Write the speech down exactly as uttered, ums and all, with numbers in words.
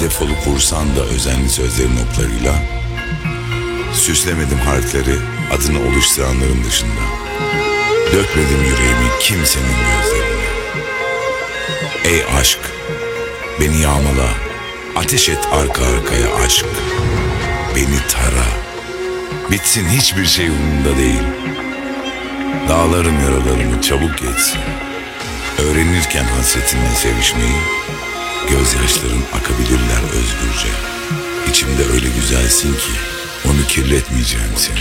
defolup vursan da özenli sözlerin oklarıyla, süslemedim harfleri adını oluşturanların dışında. Dökmedim yüreğimi kimsenin gözlerine. Ey aşk, beni yağmala, ateş et arka arkaya aşk. Beni tara, bitsin hiçbir şey umurumda değil. Dağların yaralarını çabuk geçsin. Öğrenirken hasretinle sevişmeyi, gözyaşların akabilirler özgürce. İçimde öyle güzelsin ki onu kirletmeyeceğim seni.